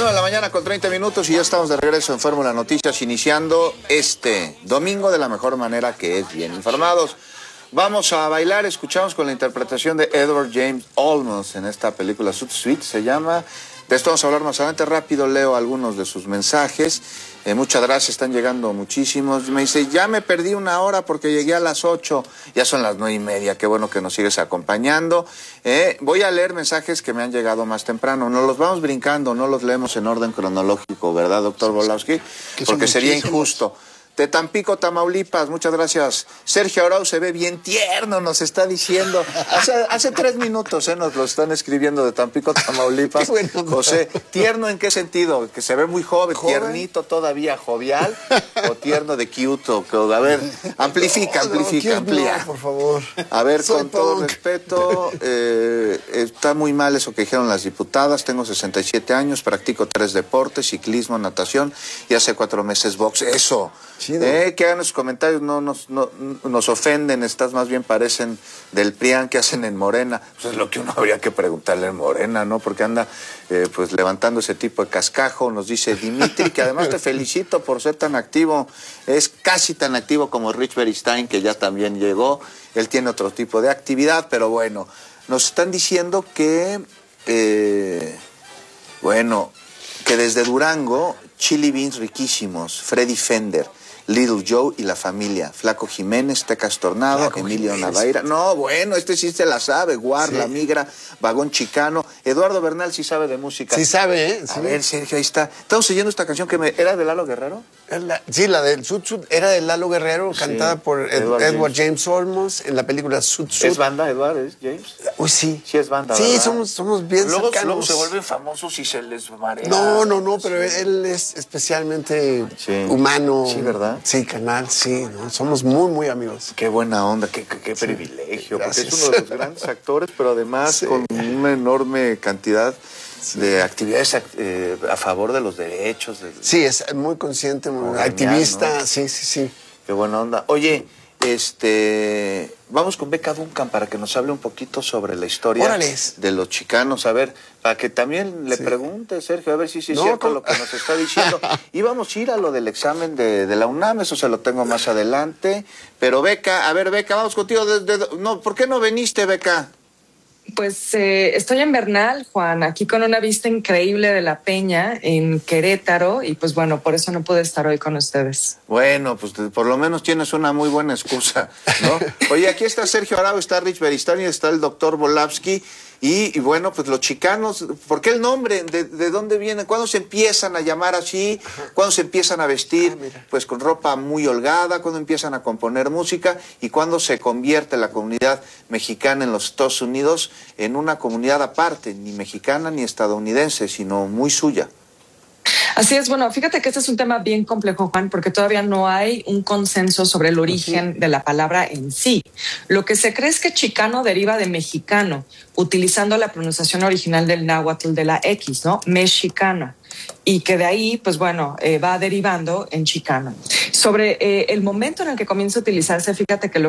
9 de la mañana con 30 minutos y ya estamos de regreso en Fórmula Noticias, iniciando este domingo de la mejor manera, que es bien informados. Vamos a bailar, escuchamos con la interpretación de Edward James Olmos en esta película Zoot Suite, se llama. De esto vamos a hablar más adelante. Rápido leo algunos de sus mensajes. Muchas gracias, están llegando muchísimos. Me dice, ya me perdí una hora porque llegué a las 8, ya son las 9:30, qué bueno que nos sigues acompañando. Voy a leer mensajes que me han llegado más temprano. Nos los vamos brincando, no los leemos en orden cronológico, ¿verdad, doctor Volowski? Porque sería injusto. De Tampico, Tamaulipas, muchas gracias. Sergio Arau se ve bien tierno, nos está diciendo. Hace 3 minutos nos lo están escribiendo de Tampico, Tamaulipas. Bueno, José, ¿tierno en qué sentido? ¿Que se ve muy joven, tiernito todavía, jovial? ¿O tierno de cute? A ver, amplía. No, por favor. A ver, con todo respeto, está muy mal eso que dijeron las diputadas. Tengo 67 años, practico 3 deportes, ciclismo, natación y hace 4 meses box. Eso. Que hagan sus comentarios, no nos ofenden, estas más bien parecen del PRIAN que hacen en Morena. Pues es lo que uno habría que preguntarle en Morena, ¿no? Porque anda pues levantando ese tipo de cascajo. Nos dice Dimitri, que además te felicito por ser tan activo, es casi tan activo como Rich Beristain, que ya también llegó. Él tiene otro tipo de actividad, pero bueno, nos están diciendo que que desde Durango, chili beans riquísimos, Freddy Fender, Little Joe y la familia, Flaco Jiménez, Tecas Tornado, Emilio Navaira. No, bueno, este sí se la sabe, Guar, sí. La Migra, Vagón Chicano. Eduardo Bernal sí sabe de música. Sí sabe, ¿eh? Sí. A ver, Sergio, ahí está. Estamos oyendo esta canción que ¿era de Lalo Guerrero? Sí, la del Zoot Suite era de Lalo Guerrero, sí, cantada por Edward James Olmos en la película Zoot Suite. ¿Es banda, Edward? ¿Es James? Uy, sí. Sí es banda, sí, ¿verdad? somos bien cercanos. Luego se vuelven famosos y se les marea. No, pero él es especialmente humano. Sí, ¿verdad? Sí, canal, sí, ¿no? Somos muy, muy amigos. Qué buena onda, qué privilegio, porque es uno de los grandes actores, pero además con una enorme cantidad de actividades a favor de los derechos. Sí, es muy consciente, muy activista, ¿no? Sí. Qué buena onda. Oye, vamos con Beca Duncan para que nos hable un poquito sobre la historia de los chicanos. A ver, para que también le pregunte, Sergio, a ver si es cierto lo que nos está diciendo. Íbamos a ir a lo del examen de la UNAM, eso se lo tengo más adelante. Pero Beca, vamos contigo. ¿Por qué no viniste, Beca? Pues estoy en Bernal, Juan, aquí con una vista increíble de la Peña en Querétaro y pues bueno, por eso no pude estar hoy con ustedes. Bueno, pues por lo menos tienes una muy buena excusa, ¿no? Oye, aquí está Sergio Arau, está Rich Beristain, está el doctor Volowski y bueno, pues los chicanos, ¿por qué el nombre? ¿De dónde viene? ¿Cuándo se empiezan a llamar así? ¿Cuándo se empiezan a vestir pues con ropa muy holgada? ¿Cuándo empiezan a componer música? ¿Y cuándo se convierte la comunidad mexicana en los Estados Unidos en una comunidad aparte, ni mexicana ni estadounidense, sino muy suya? Así es, bueno, fíjate que este es un tema bien complejo, Juan, porque todavía no hay un consenso sobre el origen de la palabra en sí. Lo que se cree es que chicano deriva de mexicano, utilizando la pronunciación original del náhuatl de la X, ¿no? Mexicana. Y que de ahí, pues bueno, va derivando en chicano. Sobre el momento en el que comienza a utilizarse, fíjate que lo